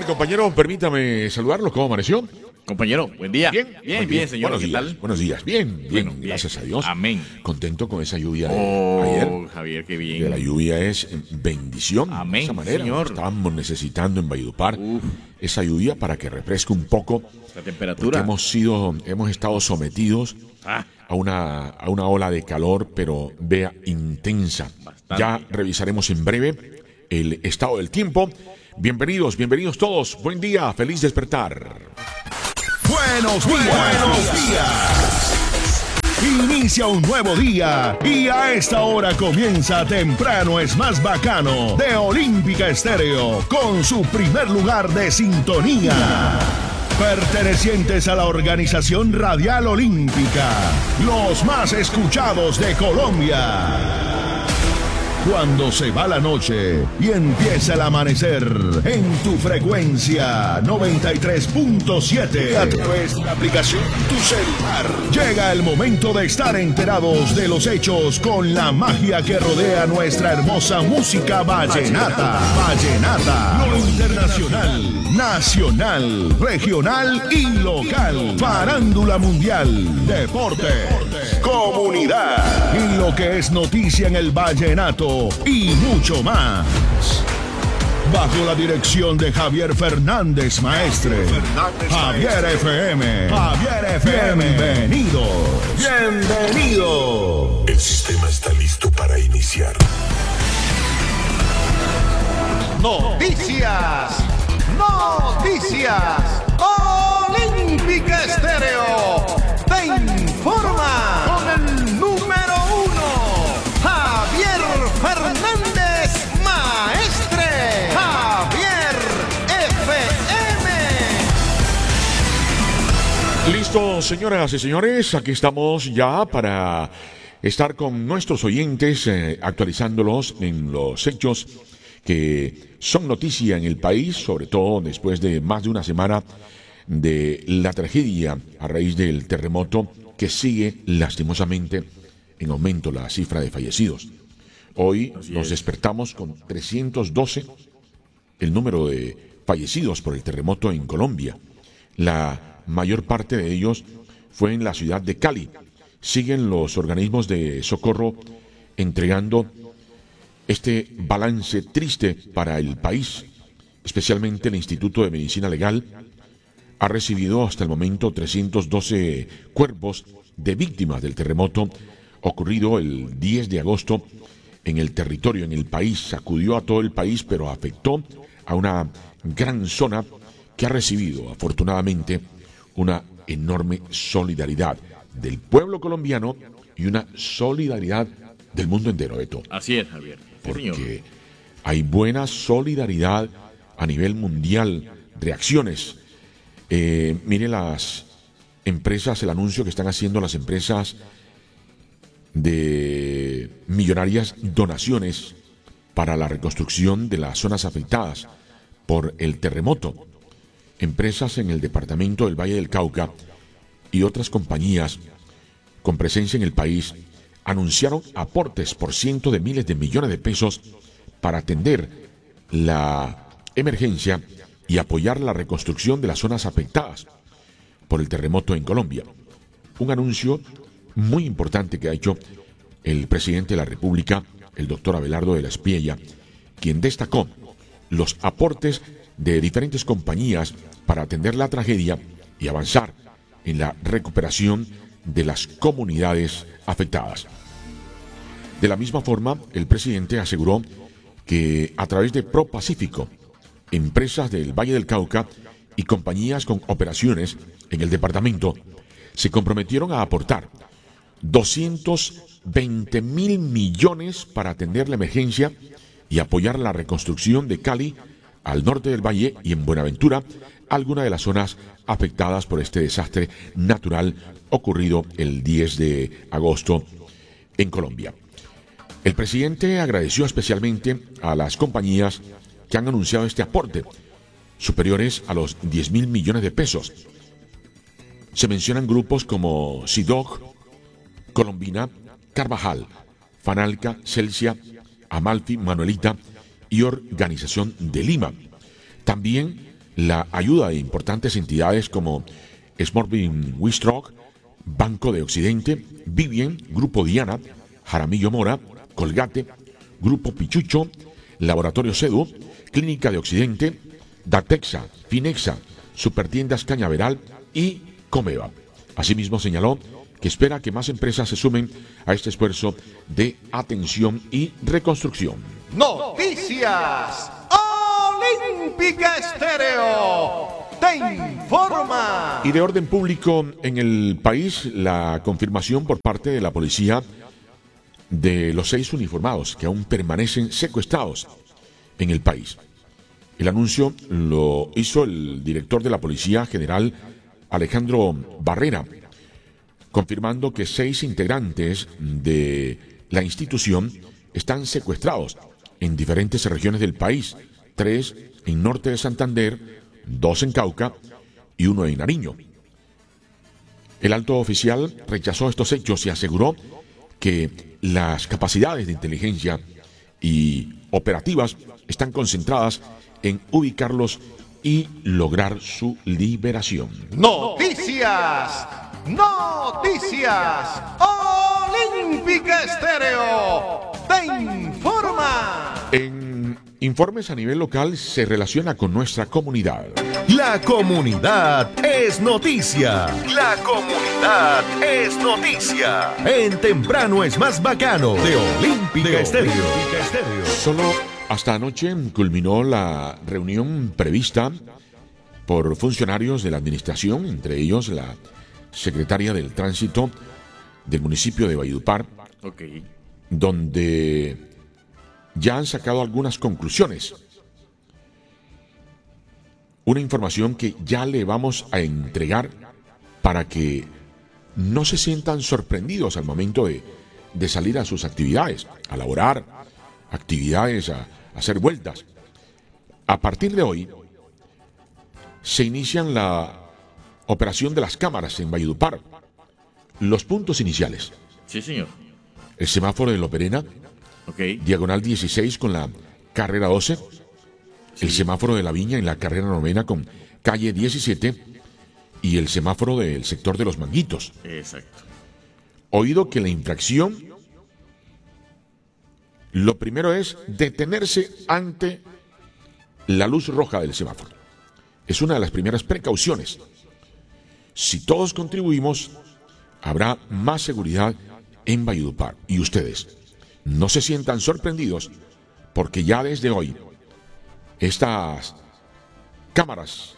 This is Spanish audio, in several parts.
compañero, permítame saludarlo. ¿Cómo amaneció? Compañero, buen día. Bien, señor. Buenos ¿Qué días, tal? Buenos días. Bien, Bueno, gracias a Dios. Amén. Contento con esa lluvia de ayer. Javier, qué bien. Que la lluvia es bendición. Amén, De esa manera, señor. estábamos necesitando en Valledupar Uf. esa lluvia para que refresque un poco. La temperatura. Porque hemos estado sometidos a una ola de calor, pero vea, intensa. Bastante. Ya revisaremos en breve el estado del tiempo. Bienvenidos todos. Buen día, feliz despertar. Buenos días. Inicia un nuevo día y a esta hora comienza Temprano es más bacano de Olímpica Estéreo con su primer lugar de sintonía. Pertenecientes a la organización Radial Olímpica, los más escuchados de Colombia. Cuando se va la noche y empieza el amanecer en tu frecuencia 93.7 a través de la aplicación Tu Celular. Llega el momento de estar enterados de los hechos con la magia que rodea nuestra hermosa música vallenata. Lo internacional, nacional, regional y local. Farándula mundial, deportes, comunidad y lo que es noticia en el vallenato y mucho más. Bajo la dirección de Javier Fernández Maestre. Javier FM. Bienvenido. El sistema está listo para iniciar. Noticias. Olímpica Estéreo te informa con el número 1, Javier Fernández Maestre. Javier FM. Listo, señoras y señores, aquí estamos ya para estar con nuestros oyentes, actualizándolos en los hechos que son noticia en el país, sobre todo después de más de una semana de la tragedia a raíz del terremoto que sigue lastimosamente en aumento la cifra de fallecidos. Hoy nos despertamos con 312 el número de fallecidos por el terremoto en Colombia. La mayor parte de ellos fue en la ciudad de Cali. Siguen los organismos de socorro entregando este balance triste para el país. Especialmente el Instituto de Medicina Legal ha recibido hasta el momento 312 cuerpos de víctimas del terremoto ocurrido el 10 de agosto en el territorio, en el país. Sacudió a todo el país, pero afectó a una gran zona que ha recibido, afortunadamente, una enorme solidaridad del pueblo colombiano y una solidaridad del mundo entero, Beto. Así es, Javier. Sí, Porque señor. hay buena solidaridad a nivel mundial, reacciones. Mire las empresas, el anuncio que están haciendo las empresas de millonarias donaciones para la reconstrucción de las zonas afectadas por el terremoto. Empresas en el departamento del Valle del Cauca y otras compañías con presencia en el país anunciaron aportes por cientos de miles de millones de pesos para atender la emergencia y apoyar la reconstrucción de las zonas afectadas por el terremoto en Colombia. Un anuncio muy importante que ha hecho el presidente de la República, el doctor Abelardo de la Espriella, quien destacó los aportes de diferentes compañías para atender la tragedia y avanzar en la recuperación de las comunidades afectadas. De la misma forma, el presidente aseguró que a través de ProPacífico, empresas del Valle del Cauca y compañías con operaciones en el departamento se comprometieron a aportar 220.000 millones para atender la emergencia y apoyar la reconstrucción de Cali, al norte del valle, y en Buenaventura, algunas de las zonas afectadas por este desastre natural ocurrido el 10 de agosto en Colombia. El presidente agradeció especialmente a las compañías que han anunciado este aporte, superiores a los 10.000 millones de pesos. Se mencionan grupos como SIDOG, Colombina, Carvajal, Fanalca, Celsia, Amalfi, Manuelita y Organización de Lima. También la ayuda de importantes entidades como Smorvin Wistrock, Banco de Occidente, Vivien, Grupo Diana, Jaramillo Mora, Colgate, Grupo Pichucho, Laboratorio CEDU, Clínica de Occidente, Datexa, Finexa, Supertiendas Cañaveral y Comeva. Asimismo señaló que espera que más empresas se sumen a este esfuerzo de atención y reconstrucción. Noticias Olímpica Estéreo te informa. Y de orden público en el país, la confirmación por parte de la policía de los 6 uniformados que aún permanecen secuestrados en el país. El anuncio lo hizo el director de la Policía General, Alejandro Barrera, confirmando que 6 integrantes de la institución están secuestrados en diferentes regiones del país, 3 en norte de Santander, 2 en Cauca y 1 en Nariño. El alto oficial rechazó estos hechos y aseguró que las capacidades de inteligencia y operativas están concentradas en ubicarlos y lograr su liberación. Noticias Olímpica Estéreo te informa. En informes a nivel local se relaciona con nuestra comunidad. La comunidad es noticia. La comunidad es noticia. En Temprano es más bacano de Olímpica Estéreo. Solo hasta anoche culminó la reunión prevista por funcionarios de la administración, entre ellos la secretaria del Tránsito del municipio de Valledupar, donde ya han sacado algunas conclusiones. Una información que ya le vamos a entregar para que no se sientan sorprendidos al momento de salir a sus actividades, a laborar, actividades, a hacer vueltas. A partir de hoy se inician la operación de las cámaras en Valledupar. Los puntos iniciales: Sí, señor. el semáforo de Loperena, diagonal 16 con la carrera 12, el semáforo de la Viña en la carrera 9 con calle 17 y el semáforo del sector de los Manguitos. Exacto. Oído que la infracción, lo primero es detenerse ante la luz roja del semáforo. Es una de las primeras precauciones. Si todos contribuimos, habrá más seguridad en Valledupar. Y ustedes no se sientan sorprendidos porque ya desde hoy estas cámaras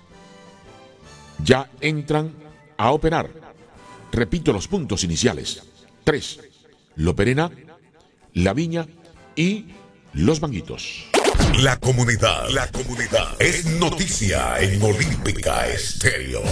ya entran a operar. Repito los puntos iniciales: 3, Loperena, La Viña y Los Manguitos. La comunidad es noticia en Olímpica Estéreo.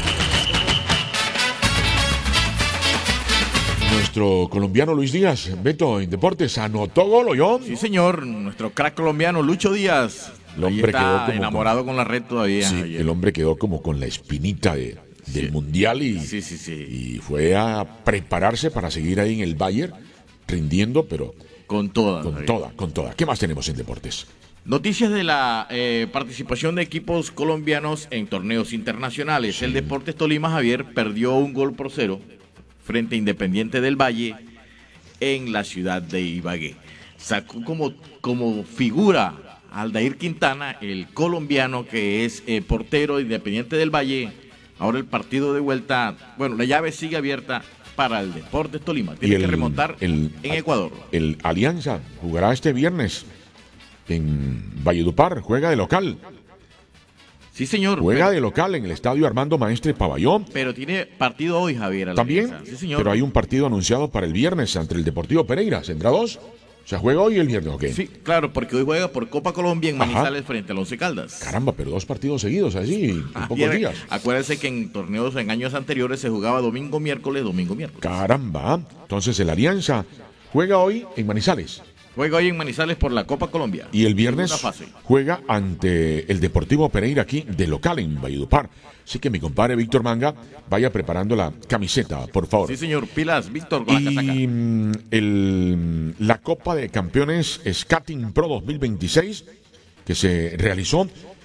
Nuestro colombiano Luis Díaz, Beto, en deportes, anotó gol, ¿oyó? Sí, señor. Nuestro crack colombiano, Lucho Díaz. El hombre está quedó como enamorado con la red todavía. Sí, ayer. el hombre quedó como con la espinita del Mundial y fue a prepararse para seguir ahí en el Bayern, rindiendo, pero Con toda. con toda. ¿Qué más tenemos en deportes? Noticias de la participación de equipos colombianos en torneos internacionales. El Deportes Tolima, Javier, perdió 1-0 frente a Independiente del Valle en la ciudad de Ibagué. Sacó como figura a Aldair Quintana, el colombiano que es portero de Independiente del Valle. Ahora el partido de vuelta, bueno, la llave sigue abierta para el Deportes Tolima. Tiene que remontar en Ecuador. El Alianza jugará este viernes en Valledupar, juega de local. Sí, señor. Juega de local en el estadio Armando Maestre Pabellón. Pero tiene partido hoy, Javier. También, sí, señor. pero hay un partido anunciado para el viernes ante el Deportivo Pereira. ¿Tendrá 2? O sea, juega hoy y el viernes, ¿ok? Sí, claro, porque hoy juega por Copa Colombia en Manizales frente al Once Caldas. Caramba, pero 2 partidos seguidos, así, en pocos días. Acuérdense que en torneos en años anteriores se jugaba domingo, miércoles. Caramba, entonces el Alianza juega hoy en Manizales. Juega hoy en Manizales por la Copa Colombia. Y el viernes Segunda fase. juega ante el Deportivo Pereira aquí de local en Valledupar. Así que mi compadre Víctor Manga vaya preparando la camiseta, por favor. Sí, señor. Pilas, Víctor, con la casaca. Y la Copa de Campeones Skating Pro 2026 que se realizó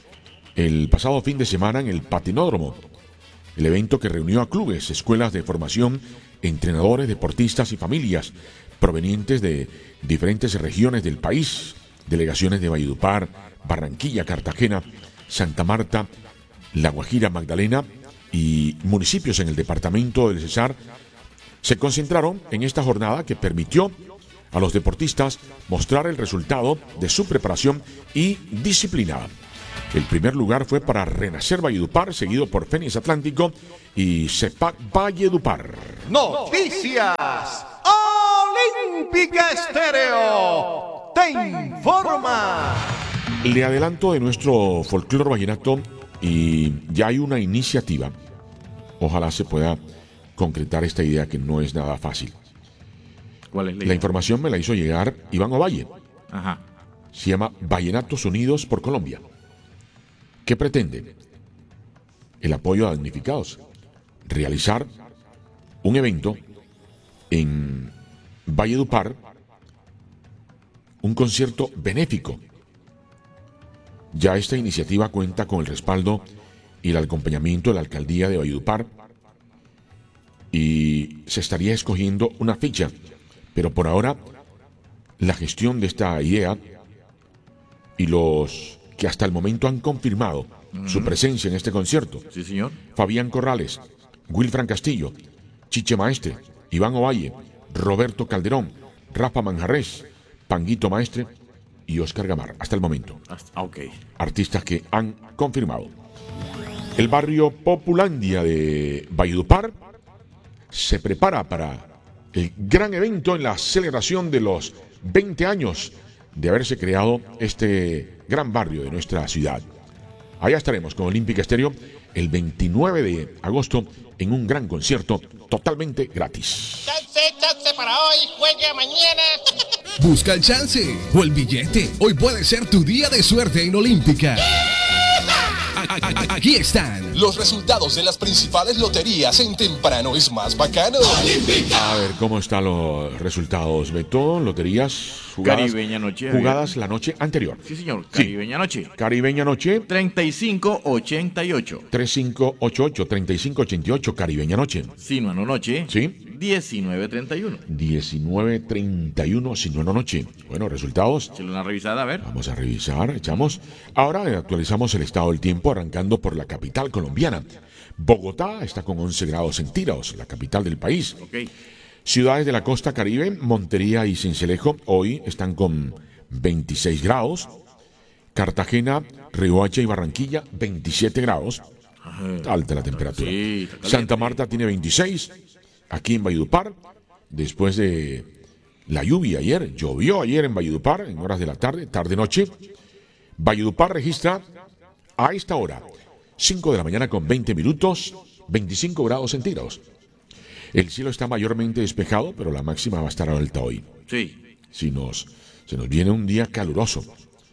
el pasado fin de semana en el Patinódromo. El evento que reunió a clubes, escuelas de formación, entrenadores, deportistas y familias provenientes de diferentes regiones del país, delegaciones de Valledupar, Barranquilla, Cartagena, Santa Marta, La Guajira, Magdalena y municipios en el departamento del Cesar se concentraron en esta jornada que permitió a los deportistas mostrar el resultado de su preparación y disciplina. El primer lugar fue para Renacer Valledupar, seguido por Fénix Atlántico y CEPAC Valledupar. Noticias Olímpica Estéreo te informa. Le adelanto de nuestro folclore vallenato y ya hay una iniciativa. Ojalá se pueda concretar esta idea que no es nada fácil. ¿Cuál es La información me la hizo llegar Iván Ovalle. Ajá. Se llama Vallenatos Unidos por Colombia. ¿Qué pretende? El apoyo a damnificados. Realizar un evento en Valledupar, un concierto benéfico. Ya esta iniciativa cuenta con el respaldo y el acompañamiento de la alcaldía de Valledupar y se estaría escogiendo una fecha, pero por ahora la gestión de esta idea y los que hasta el momento han confirmado su presencia en este concierto: Sí, señor. Fabián Corrales, Wilfran Castillo, Chiche Maestre, Iván Ovalle, Roberto Calderón, Rafa Manjarres, Panguito Maestre y Oscar Gamar, hasta el momento. Ok. Artistas que han confirmado. El barrio Populandia de Valledupar se prepara para el gran evento en la celebración de los 20 años de haberse creado este gran barrio de nuestra ciudad. Allá estaremos con Olímpica Estéreo el 29 de agosto en un gran concierto totalmente gratis. Chance para hoy, juegue mañana. Busca el chance o el billete. Hoy puede ser tu día de suerte en Olímpica. Aquí están los resultados de las principales loterías en Temprano es Más Bacano. A ver cómo están los resultados, Beto. Loterías jugadas, Caribeña Noche, Javier. jugadas la noche anterior. Sí, señor. Caribeña Noche. Caribeña Noche 3588. 3588, 3588, Caribeña Noche. Sinuano Noche. Sí. 1931. 1931, Sinuano Noche. Bueno, resultados. Échale una revisada, a ver. Vamos a revisar, echamos. Ahora actualizamos el estado del tiempo arrancando por la capital colombiana. Bogotá está con 11 grados centígrados, la capital del país. Ok. Ciudades de la costa caribe, Montería y Sincelejo, hoy están con 26 grados. Cartagena, Riohacha y Barranquilla, 27 grados. Alta la temperatura. Sí, está caliente. Santa Marta tiene 26. Aquí en Valledupar, después de la lluvia ayer, llovió ayer en Valledupar, en horas de la tarde, tarde-noche. Valledupar registra a esta hora, 5 de la mañana con 20 minutos, 25 grados centígrados. El cielo está mayormente despejado, pero la máxima va a estar alta hoy. Sí. Se nos viene un día caluroso.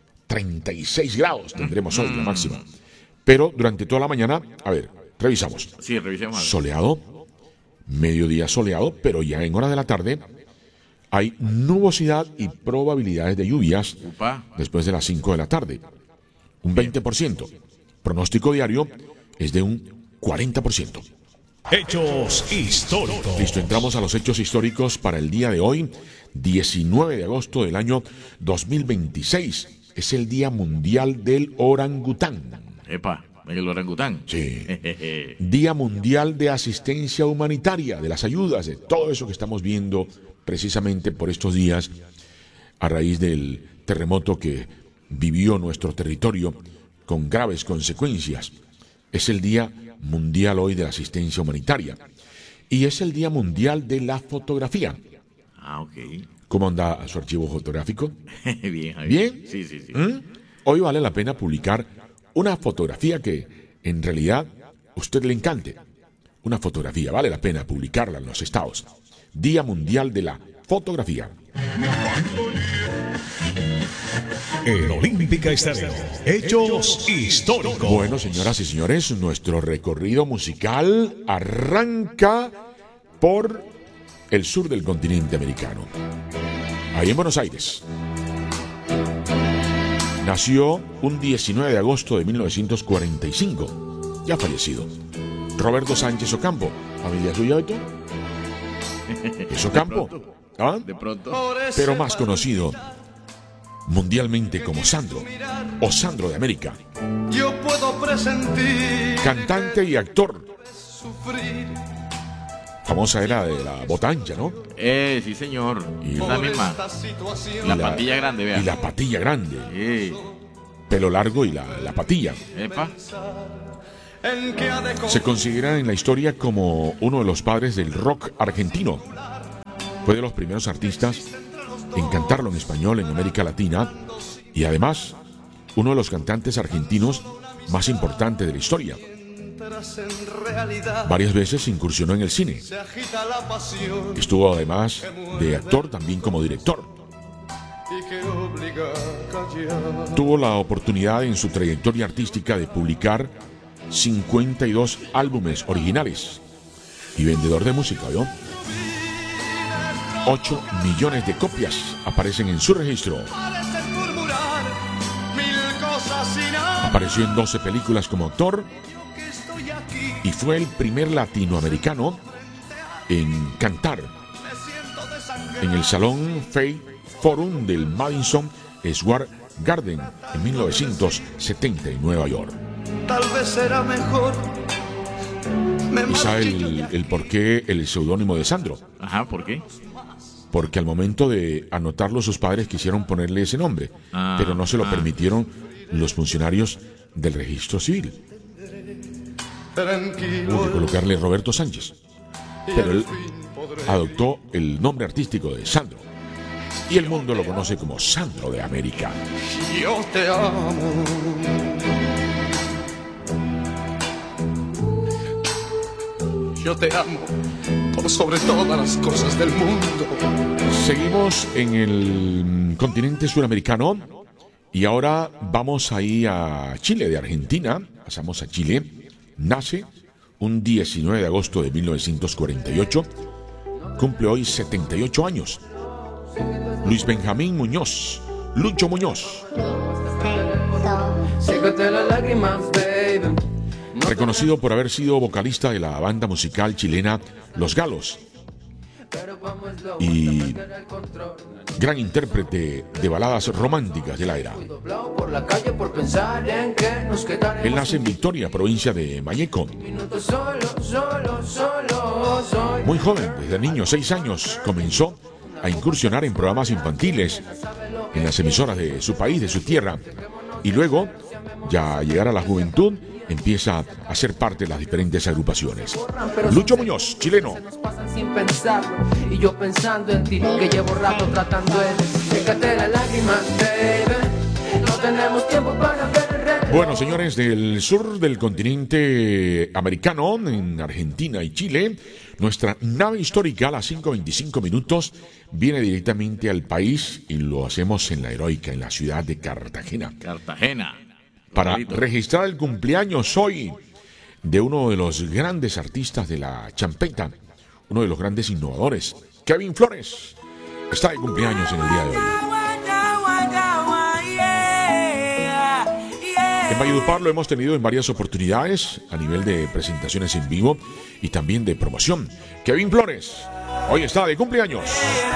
36 grados tendremos hoy la máxima. Pero durante toda la mañana, a ver, revisamos. Sí, revisemos algo. Soleado, mediodía soleado, pero ya en horas de la tarde hay nubosidad y probabilidades de lluvias Upa. después de las 5 de la tarde. Un 20%. Pronóstico diario es de un 40%. Hechos históricos. Listo, entramos a los hechos históricos para el día de hoy, 19 de agosto del año 2026. Es el Día Mundial del Orangután. Epa, el orangután. Sí. Día Mundial de Asistencia Humanitaria, de las ayudas, de todo eso que estamos viendo precisamente por estos días a raíz del terremoto que vivió nuestro territorio con graves consecuencias. Es el Día Mundial hoy de la Asistencia Humanitaria y es el Día Mundial de la Fotografía. Ah, ok. ¿Cómo anda su archivo fotográfico? Bien, Javier. ¿Bien? Sí, sí, sí. Hoy vale la pena publicar una fotografía que en realidad a usted le encante. Una fotografía, vale la pena publicarla en los estados. Día Mundial de la Fotografía. En Olímpica Estéreo. Hechos históricos. Bueno, señoras y señores, nuestro recorrido musical arranca por el sur del continente americano. Ahí en Buenos Aires. nació un 19 de agosto de 1945, ya fallecido. Roberto Sánchez Ocampo, familia suya, Beto. ¿Es Ocampo? ¿Ah? De pronto. Pero más conocido mundialmente como Sandro, o Sandro de América. Yo puedo presentir Cantante y actor. sufrir Famosa era de la bota ancha, ¿no? Sí, señor. Y La por misma. esta situación. La patilla grande, vea. Y la patilla grande. Sí. Pelo largo y la patilla. Epa. En que ha de Se considera en la historia como uno de los padres del rock argentino. Fue de los primeros artistas en cantarlo en español en América Latina y además uno de los cantantes argentinos más importantes de la historia. en realidad Varias veces incursionó en el cine. se agita la pasión Estuvo además de actor también como director. y que obliga a callar. Tuvo la oportunidad en su trayectoria artística de publicar 52 álbumes originales y vendedor de música, ¿vio? 8 millones de copias aparecen en su registro. Parecen murmurar mil cosas sin nada. Apareció en 12 películas como actor Que estoy aquí, y fue el primer latinoamericano en cantar me siento desangrado. en el Salón Fay Forum del Madison Square Garden en 1970 en Nueva York. Tal vez será mejor. Me ¿Y sabe marchito ya. el por qué el seudónimo de Sandro? Ajá, ¿por qué? Porque al momento de anotarlo sus padres quisieron ponerle ese nombre, pero no se lo permitieron los funcionarios del registro civil. Tranquilo. Hubo que colocarle Roberto Sánchez. Pero él adoptó el nombre artístico de Sandro. Y el mundo lo conoce como Sandro de América. Yo te amo. Yo te amo por sobre todas las cosas del mundo. Seguimos en el continente suramericano y ahora vamos ahí a Chile, de Argentina. Pasamos a Chile. Nace un 19 de agosto de 1948. Cumple hoy 78 años. Luis Benjamín Muñoz, Lucho Muñoz. Sécate las lágrimas, baby. Reconocido por haber sido vocalista de la banda musical chilena Los Galos y gran intérprete de baladas románticas de la era. Doblado por la calle por pensar en que nos quedaremos Él nace en Victoria, provincia de Mayeco. minutos solo soy. Muy joven, desde niño, 6 años, comenzó a incursionar en programas infantiles en las emisoras de su país, de su tierra, y luego, ya al llegar a la juventud, empieza a ser parte de las diferentes agrupaciones. Lucho Muñoz, chileno. Nos pasan sin pensarlo y yo pensando en ti que llevo rato tratando de sécate las lágrimas, baby. No tenemos tiempo para ver el reloj. Bueno, señores, del sur del continente americano, en Argentina y Chile, nuestra nave histórica a las 5:25 minutos viene directamente al país y lo hacemos en la heroica, en la ciudad de Cartagena, Cartagena. para Rosarito. registrar el cumpleaños hoy de uno de los grandes artistas de la champeta, uno de los grandes innovadores, Kevin Flores. Está de cumpleaños en el día de hoy. En Valledupar lo hemos tenido en varias oportunidades a nivel de presentaciones en vivo y también de promoción. Kevin Flores, hoy está de cumpleaños.